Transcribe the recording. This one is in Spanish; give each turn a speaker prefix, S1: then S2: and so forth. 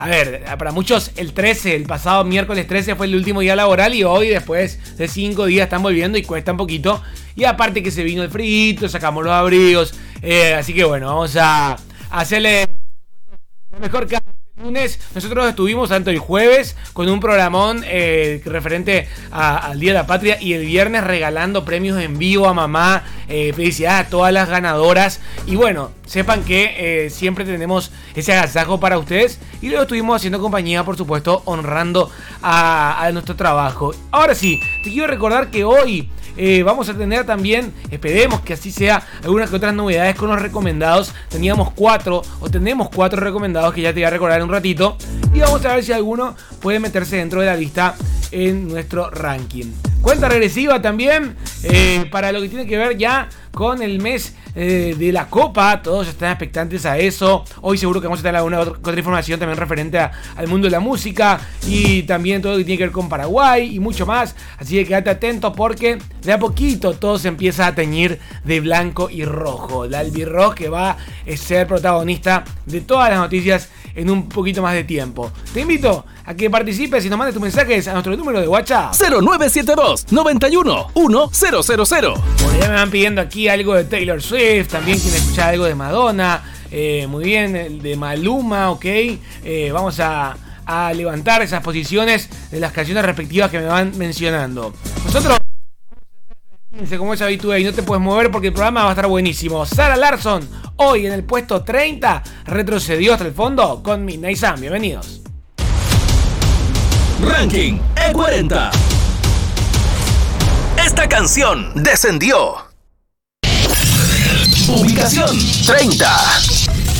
S1: A ver, para muchos el pasado miércoles 13 fue el último día laboral y hoy después de 5 días están volviendo y cuesta un poquito. Y aparte que se vino el frío, sacamos los abrigos, así que bueno, vamos a hacerle lo mejor que el lunes. Nosotros estuvimos tanto el jueves con un programón referente al Día de la Patria y el viernes regalando premios en vivo a mamá. Felicidades a todas las ganadoras. Y bueno, sepan que siempre tenemos ese agasajo para ustedes. Y luego estuvimos haciendo compañía, por supuesto, honrando a nuestro trabajo. Ahora sí, te quiero recordar que hoy vamos a tener también, esperemos que así sea, algunas que otras novedades con los recomendados. Tenemos 4 recomendados que ya te voy a recordar en un ratito. Y vamos a ver si alguno puede meterse dentro de la lista en nuestro ranking. Cuenta regresiva también para lo que tiene que ver ya con el mes de la Copa. Todos están expectantes a eso. Hoy seguro que vamos a tener alguna otra información también referente al mundo de la música y también todo lo que tiene que ver con Paraguay y mucho más. Así que quédate atento porque de a poquito todo se empieza a teñir de blanco y rojo. El albirrojo que va a ser protagonista de todas las noticias en un poquito más de tiempo. Te invito a que participes y nos mandes tus mensajes a nuestro número de WhatsApp
S2: 0972 91 1000.
S1: Bueno, ya me van pidiendo aquí algo de Taylor Swift, también quien escucha algo de Madonna, muy bien, el de Maluma, ok. Vamos a levantar esas posiciones de las canciones respectivas que me van mencionando. Nosotros, como es habitual y no te puedes mover porque el programa va a estar buenísimo. Sarah Larsson, hoy en el puesto 30, retrocedió hasta el fondo con Midnight Sun. Bienvenidos.
S2: Ranking E40. Esta canción descendió. Ubicación 30.